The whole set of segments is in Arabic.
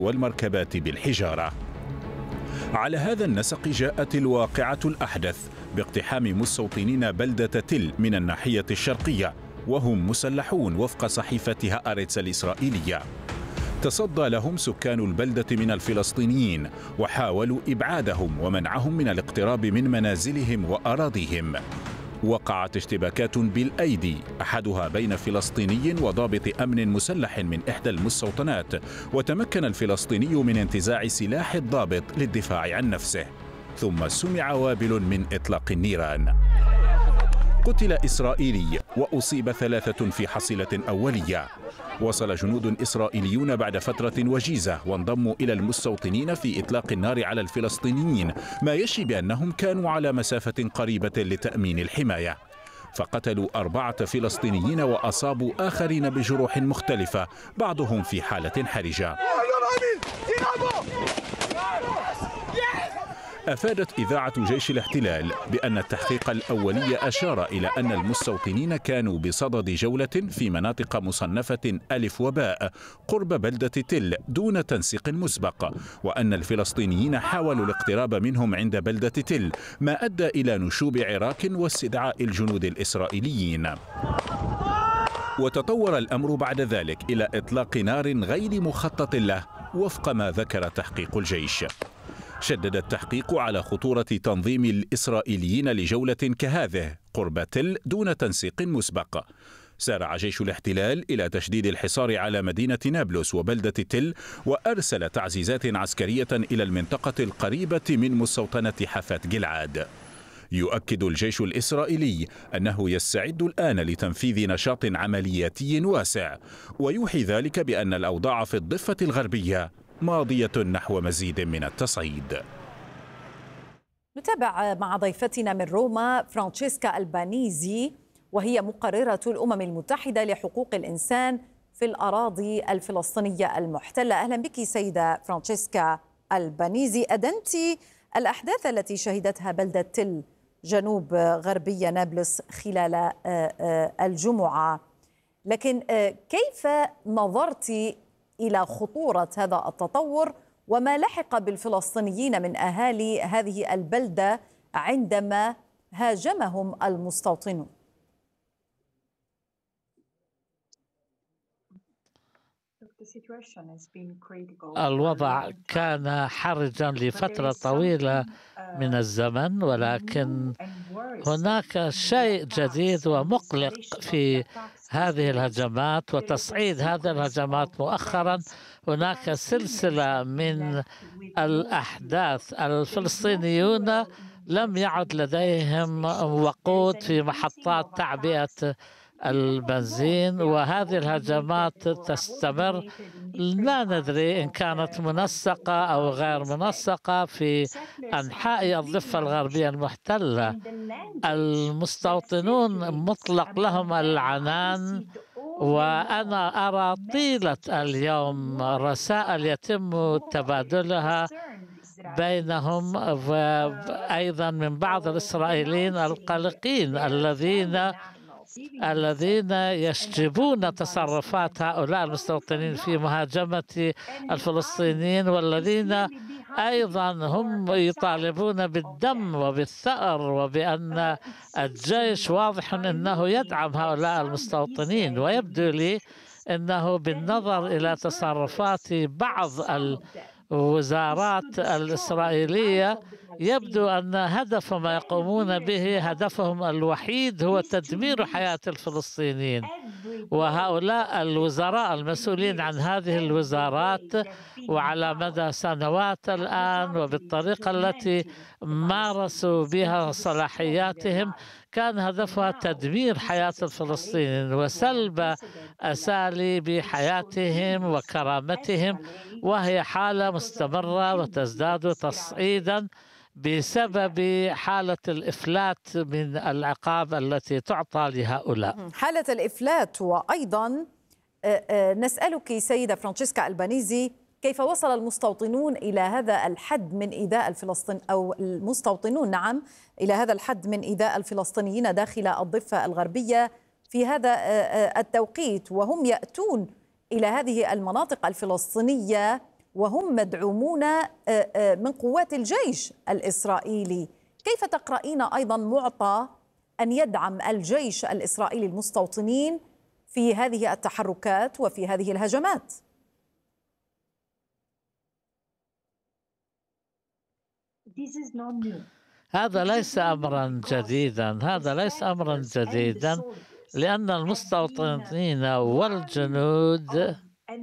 والمركبات بالحجارة. على هذا النسق جاءت الواقعة الأحدث باقتحام مستوطنين بلدة تل من الناحية الشرقية، وهم مسلحون وفق صحيفة هآرتس الإسرائيلية. تصدى لهم سكان البلدة من الفلسطينيين وحاولوا إبعادهم ومنعهم من الاقتراب من منازلهم وأراضيهم. وقعت اشتباكات بالأيدي، أحدها بين فلسطيني وضابط أمن مسلح من إحدى المستوطنات، وتمكن الفلسطيني من انتزاع سلاح الضابط للدفاع عن نفسه، ثم سمع وابل من إطلاق النيران. قتل إسرائيلي وأصيب 3 في حصيلة أولية. وصل جنود إسرائيليون بعد فترة وجيزة وانضموا إلى المستوطنين في إطلاق النار على الفلسطينيين، ما يشي بأنهم كانوا على مسافة قريبة لتأمين الحماية. فقتلوا 4 فلسطينيين وأصابوا آخرين بجروح مختلفة، بعضهم في حالة حرجة. أفادت إذاعة جيش الاحتلال بأن التحقيق الأولي أشار إلى أن المستوطنين كانوا بصدد جولة في مناطق مصنفة ألف وباء قرب بلدة تل دون تنسيق مسبق، وأن الفلسطينيين حاولوا الاقتراب منهم عند بلدة تل، ما أدى إلى نشوب عراك واستدعاء الجنود الإسرائيليين. وتطور الأمر بعد ذلك إلى إطلاق نار غير مخطط له وفق ما ذكر تحقيق الجيش. شدد التحقيق على خطورة تنظيم الإسرائيليين لجولة كهذه قرب تل دون تنسيق مسبق. سارع جيش الاحتلال إلى تشديد الحصار على مدينة نابلس وبلدة تل، وأرسل تعزيزات عسكرية إلى المنطقة القريبة من مستوطنة حفات جلعاد. يؤكد الجيش الإسرائيلي أنه يستعد الآن لتنفيذ نشاط عملياتي واسع، ويوحي ذلك بأن الأوضاع في الضفة الغربية ماضية نحو مزيد من التصعيد. نتابع مع ضيفتنا من روما فرانشيسكا ألبانيزي، وهي مقررة الأمم المتحدة لحقوق الإنسان في الأراضي الفلسطينية المحتلة. أهلا بك سيدة فرانشيسكا ألبانيزي. أدنت الأحداث التي شهدتها بلدة تل جنوب غربية نابلس خلال الجمعة، لكن كيف نظرت إلى خطورة هذا التطور وما لحق بالفلسطينيين من أهالي هذه البلدة عندما هاجمهم المستوطنون؟ الوضع كان حرجا لفترة طويلة من الزمن، ولكن هناك شيء جديد ومقلق في هذه الهجمات وتصعيد هذه الهجمات مؤخرا. هناك سلسلة من الأحداث. الفلسطينيون لم يعد لديهم وقود في محطات تعبئة البنزين، وهذه الهجمات تستمر. لا ندري إن كانت منسقة أو غير منسقة في أنحاء الضفة الغربية المحتلة. المستوطنون مطلق لهم العنان، وأنا أرى طيلة اليوم رسائل يتم تبادلها بينهم، وأيضا من بعض الإسرائيليين القلقين الذين يشجبون تصرفات هؤلاء المستوطنين في مهاجمة الفلسطينيين، والذين أيضا هم يطالبون بالدم وبالثأر، وبأن الجيش واضح أنه يدعم هؤلاء المستوطنين. ويبدو لي أنه بالنظر إلى تصرفات بعض الوزارات الإسرائيلية يبدو أن هدف ما يقومون به، هدفهم الوحيد هو تدمير حياة الفلسطينيين. وهؤلاء الوزراء المسؤولين عن هذه الوزارات وعلى مدى سنوات الآن وبالطريقة التي مارسوا بها صلاحياتهم كان هدفها تدمير حياة الفلسطينيين وسلب أساليب حياتهم وكرامتهم، وهي حالة مستمرة وتزداد تصعيدا بسبب حالة الإفلات من العقاب التي تعطى لهؤلاء. حالة الإفلات. وأيضا نسألك سيدة فرانشيسكا ألبانيزي، كيف وصل المستوطنون إلى هذا الحد من إيذاء الفلسطينيين، أو المستوطنون نعم إلى هذا الحد من إيذاء الفلسطينيين داخل الضفة الغربية في هذا التوقيت، وهم يأتون إلى هذه المناطق الفلسطينية وهم مدعومون من قوات الجيش الإسرائيلي. كيف تقرأين أيضا معطى أن يدعم الجيش الإسرائيلي المستوطنين في هذه التحركات وفي هذه الهجمات؟ هذا ليس أمرا جديدا، لأن المستوطنين والجنود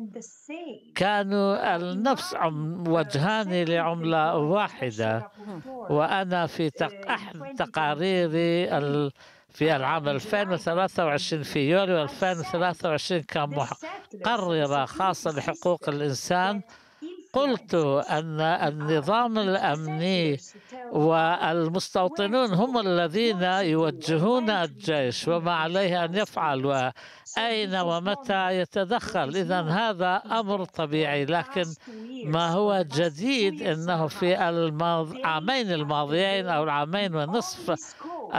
كانوا النفس وجهان لعملة واحدة. وأنا في أحد تقاريري في العام 2023 في يوليو 2023 كمقررة خاصة لحقوق الإنسان قلت أن النظام الأمني والمستوطنون هم الذين يوجهون الجيش وما عليه أن يفعل وأين ومتى يتدخل. إذن هذا أمر طبيعي، لكن ما هو جديد أنه في العامين الماضيين أو العامين ونصف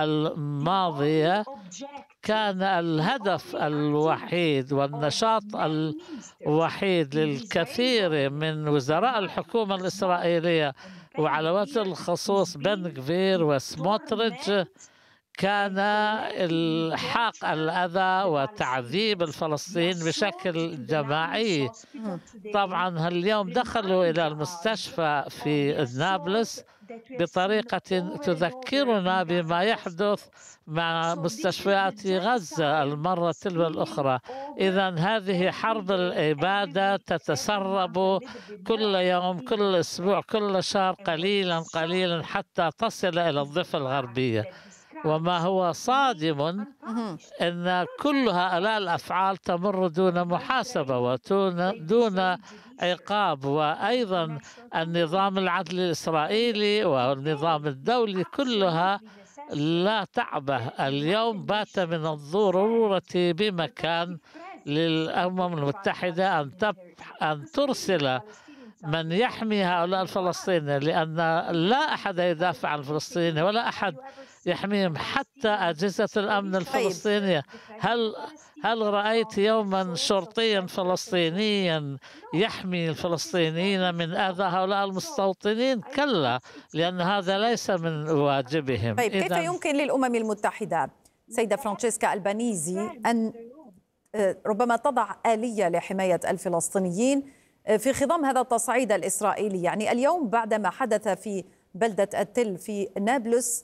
الماضية كان الهدف الوحيد والنشاط الوحيد للكثير من وزراء الحكومة الإسرائيلية وعلى وجه الخصوص بن غفير وسموتريتش كان إلحاق الأذى وتعذيب الفلسطينيين بشكل جماعي. طبعا اليوم دخلوا إلى المستشفى في نابلس بطريقة تذكرنا بما يحدث مع مستشفيات غزة المرة تلو الأخرى. إذن هذه حرب الإبادة تتسرب كل يوم، كل أسبوع، كل شهر قليلا قليلا حتى تصل إلى الضفة الغربية. وما هو صادم أن كل هؤلاء الأفعال تمر دون محاسبة ودون عقاب. وأيضا النظام العدلي الإسرائيلي والنظام الدولي كلها لا تعبه. اليوم بات من الضرورة بمكان للأمم المتحدة أن ترسل من يحمي هؤلاء الفلسطينيين، لأن لا أحد يدافع عن الفلسطينيين ولا أحد يحميهم، حتى أجهزة الأمن الفلسطينية. هل رأيت يوما شرطيا فلسطينيا يحمي الفلسطينيين من أذى هؤلاء المستوطنين؟ كلا، لأن هذا ليس من واجبهم. طيب كيف يمكن للأمم المتحدة سيدة فرانشيسكا ألبانيزي أن ربما تضع آلية لحماية الفلسطينيين في خضم هذا التصعيد الإسرائيلي؟ يعني اليوم بعدما حدث في بلدة التل في نابلس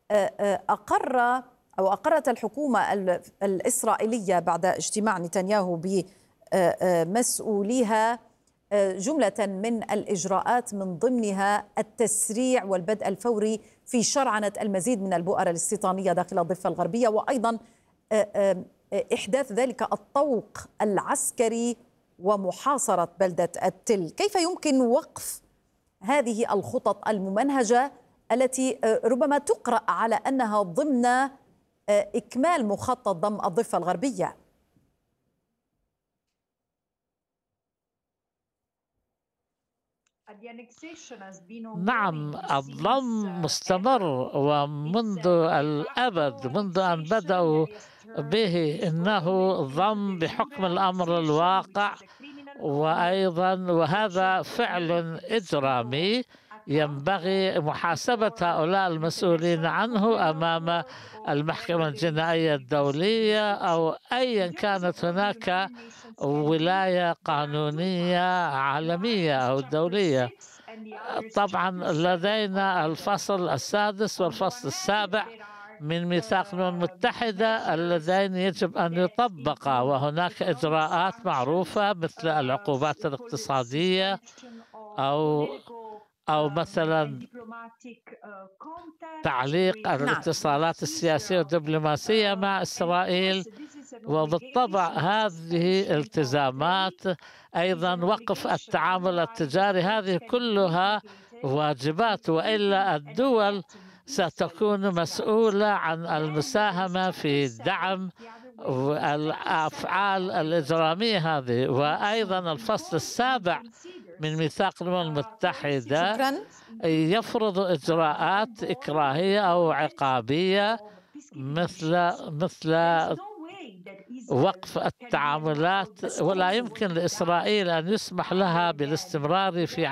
أقرت الحكومة الإسرائيلية بعد اجتماع نتنياهو بمسؤوليها جملة من الإجراءات من ضمنها التسريع والبدء الفوري في شرعنة المزيد من البؤر الاستيطانية داخل الضفة الغربية، وأيضا إحداث ذلك الطوق العسكري ومحاصرة بلدة التل. كيف يمكن وقف هذه الخطط الممنهجة التي ربما تقرأ على أنها ضمن إكمال مخطط ضم الضفة الغربية؟ نعم، الضم مستمر ومنذ الأبد، منذ أن بدأوا به إنه ضم بحكم الأمر الواقع، وأيضا وهذا فعل إجرامي ينبغي محاسبة هؤلاء المسؤولين عنه أمام المحكمة الجنائية الدولية أو أيا كانت هناك ولاية قانونية عالمية أو دولية. طبعا لدينا الفصل السادس والفصل السابع من ميثاق الأمم المتحدة اللذين يجب أن يطبقا، وهناك إجراءات معروفة مثل العقوبات الاقتصادية أو مثلا تعليق الاتصالات السياسية والدبلوماسية مع إسرائيل. وبالطبع هذه التزامات، أيضا وقف التعامل التجاري، هذه كلها واجبات، وإلا الدول ستكون مسؤولة عن المساهمة في دعم الأفعال الإجرامية هذه. وأيضا الفصل السابع من ميثاق الأمم المتحدة يفرض إجراءات إكراهية أو عقابية مثل وقف التعاملات، ولا يمكن لإسرائيل أن يسمح لها بالاستمرار في